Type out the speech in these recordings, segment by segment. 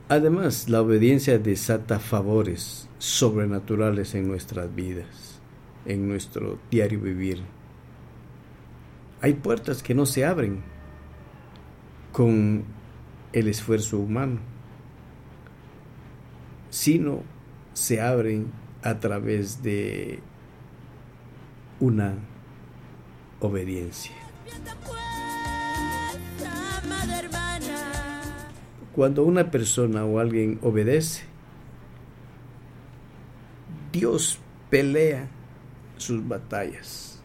Además, la obediencia desata favores sobrenaturales en nuestras vidas, en nuestro diario vivir. Hay puertas que no se abren con el esfuerzo humano, sino se abren a través de una obediencia. Cuando una persona o alguien obedece, Dios pelea sus batallas.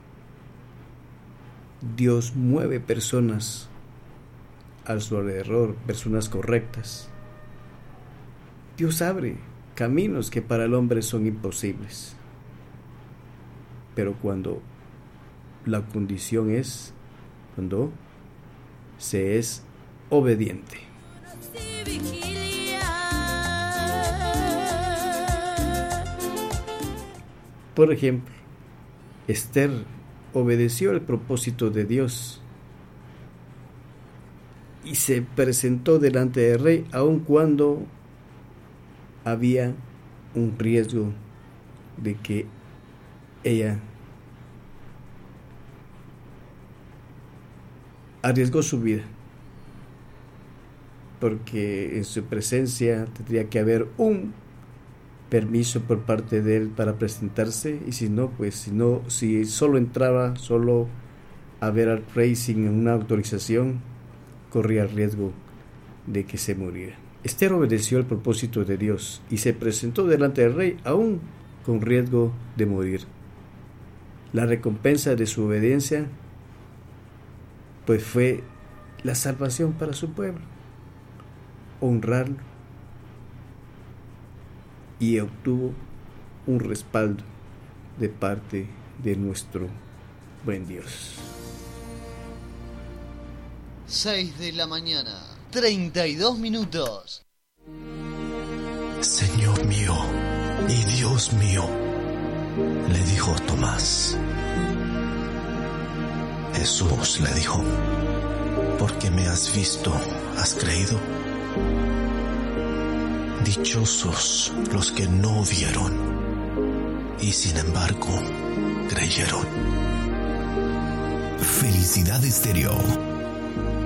Dios mueve personas a su alrededor, personas correctas. Dios abre caminos que para el hombre son imposibles. Pero cuando la condición es, cuando se es obediente. Por ejemplo, Esther obedeció el propósito de Dios y se presentó delante del rey aun cuando había un riesgo de que ella arriesgó su vida, porque en su presencia tendría que haber un permiso por parte de él para presentarse, y si solo entraba a ver al rey sin una autorización, corría el riesgo de que se muriera. Esther obedeció el propósito de Dios y se presentó delante del rey aún con riesgo de morir. La recompensa de su obediencia pues fue la salvación para su pueblo, honrarlo, y obtuvo un respaldo de parte de nuestro buen Dios. 6 de la mañana, 32 minutos. Señor mío y Dios mío, le dijo Tomás. Jesús le dijo, porque me has visto, has creído. Dichosos los que no vieron y sin embargo creyeron. Felicidad Estéreo.